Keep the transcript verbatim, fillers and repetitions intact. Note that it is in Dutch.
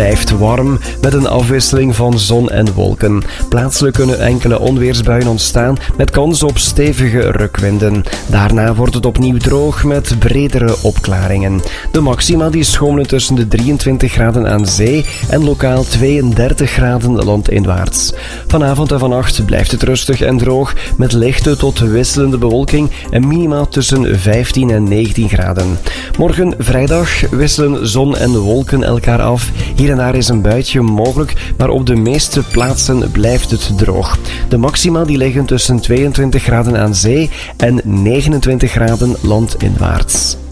blijft warm met een afwisseling van zon en wolken. Plaatselijk kunnen enkele onweersbuien ontstaan met kans op stevige rukwinden. Daarna wordt het opnieuw droog met bredere opklaringen. De maxima die schommelen tussen de drieëntwintig graden aan zee en lokaal tweeëndertig graden landinwaarts. Vanavond en vannacht blijft het rustig en droog met lichte tot wisselende bewolking en minima tussen vijftien en negentien graden. Morgen vrijdag wisselen zon en wolken elkaar af. Hier en daar is een buitje mogelijk, maar op de meeste plaatsen blijft het droog. De maxima die liggen tussen tweeëntwintig graden aan zee en negenentwintig graden landinwaarts.